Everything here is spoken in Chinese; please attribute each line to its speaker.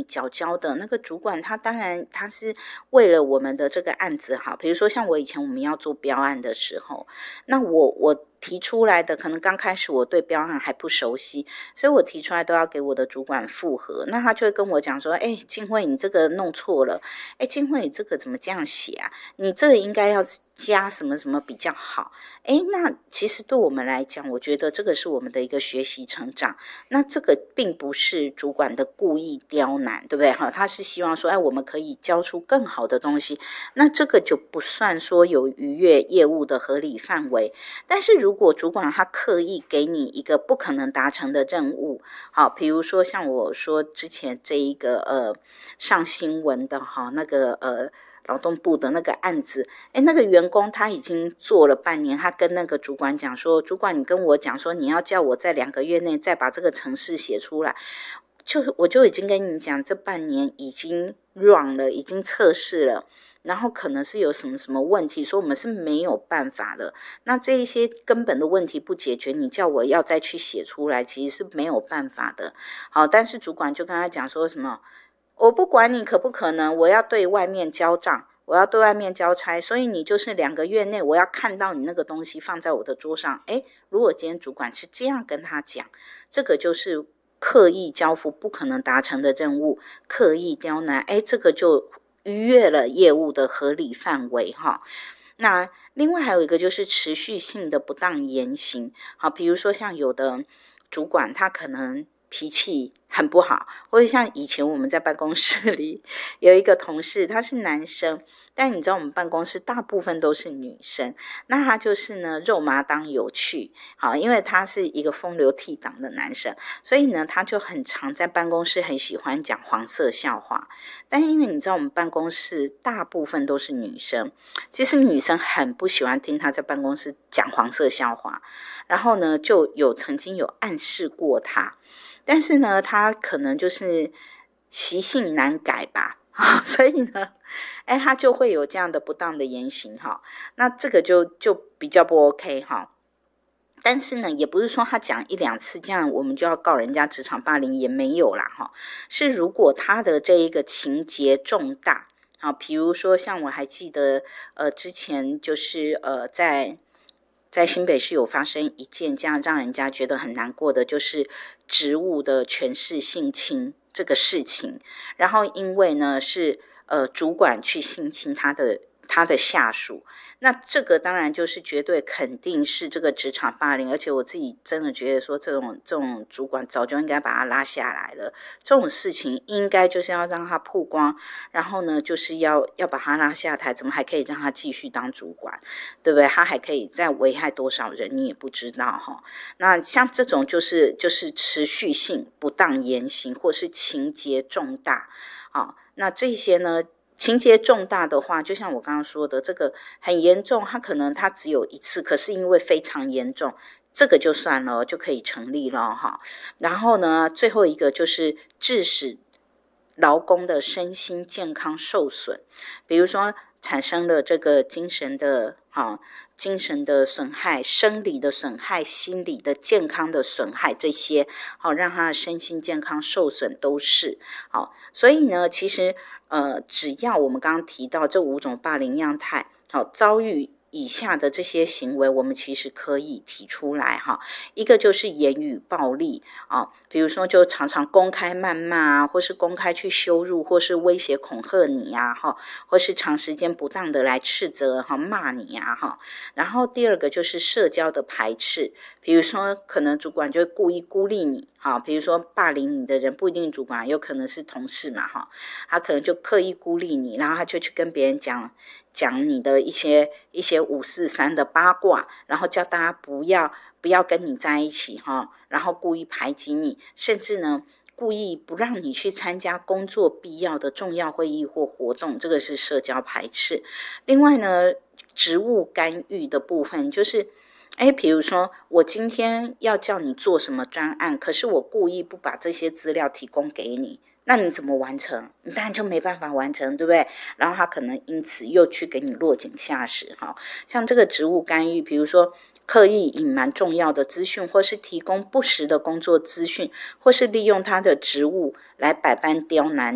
Speaker 1: 缴交的那个主管，他当然他是为了我们的这个案子好，比如说像我以前我们要做标案的时候，那我提出来的可能刚开始我对标案还不熟悉，所以我提出来都要给我的主管复核，那他就会跟我讲说，静慧你这个弄错了，静慧你这个怎么这样写啊，你这个应该要加什么什么比较好。那其实对我们来讲，我觉得这个是我们的一个学习成长，那这个并不是主管的故意刁难，对不对？他是希望说我们可以交出更好的东西，那这个就不算说有逾越业务的合理范围。但是如果主管他刻意给你一个不可能达成的任务，好，比如说像我说之前这一个上新闻的那个劳动部的那个案子，那个员工他已经做了半年，他跟那个主管讲说，主管你跟我讲说你要叫我在2个月内再把这个程式写出来，我就已经跟你讲这半年已经 run 了，已经测试了，然后可能是有什么什么问题，说我们是没有办法的，那这一些根本的问题不解决，你叫我要再去写出来其实是没有办法的。好，但是主管就跟他讲说什么，我不管你可不可能，我要对外面交账，我要对外面交差，所以你就是2个月内我要看到你那个东西放在我的桌上。如果今天主管是这样跟他讲，这个就是刻意交付不可能达成的任务，刻意刁难，这个就逾越了业务的合理范围哈。那另外还有一个就是持续性的不当言行，好，比如说像有的主管他可能脾气很不好，或者像以前我们在办公室里有一个同事，他是男生，但你知道我们办公室大部分都是女生，那他就是呢肉麻当有趣，好，因为他是一个风流倜傥的男生，所以呢他就很常在办公室很喜欢讲黄色笑话，但因为你知道我们办公室大部分都是女生，其实女生很不喜欢听他在办公室讲黄色笑话，然后呢就曾经有暗示过他，但是呢他可能就是习性难改吧，所以呢他就会有这样的不当的言行哈，那这个就比较不 OK 哈。但是呢也不是说他讲1、2次这样我们就要告人家职场霸凌，也没有啦哈，是如果他的这一个情节重大，好，比如说像我还记得之前就是在新北市有发生一件这样让人家觉得很难过的，就是职务的权势性侵这个事情，然后因为呢是主管去性侵他的下属，那这个当然就是绝对肯定是这个职场霸凌，而且我自己真的觉得说这种主管早就应该把他拉下来了，这种事情应该就是要让他曝光，然后呢就是要把他拉下台，怎么还可以让他继续当主管，对不对？他还可以再危害多少人你也不知道哈。那像这种就是持续性不当言行或是情节重大，那这些呢情节重大的话，就像我刚刚说的，这个很严重，他只有1次，可是因为非常严重，这个就算了，就可以成立了哈。然后呢最后一个就是致使劳工的身心健康受损，比如说产生了这个精神的损害，生理的损害，心理的健康的损害，这些让他的身心健康受损都是好。所以呢其实只要我们刚刚提到这5种霸凌样态遭遇以下的这些行为，我们其实可以提出来哈。一个就是言语暴力比如说就常常公开谩骂或是公开去羞辱或是威胁恐吓你或是长时间不当的来斥责骂你然后第二个就是社交的排斥，比如说可能主管就会故意孤立你比如说霸凌你的人不一定主管，有可能是同事嘛他可能就刻意孤立你，然后他就去跟别人讲你的一些543的八卦，然后叫大家不要跟你在一起然后故意排挤你，甚至呢故意不让你去参加工作必要的重要会议或活动，这个是社交排斥。另外呢职务干预的部分就是比如说我今天要叫你做什么专案，可是我故意不把这些资料提供给你，那你怎么完成？你当然就没办法完成，对不对？然后他可能因此又去给你落井下石像这个职务干预，比如说刻意隐瞒重要的资讯，或是提供不实的工作资讯，或是利用他的职务来百般刁难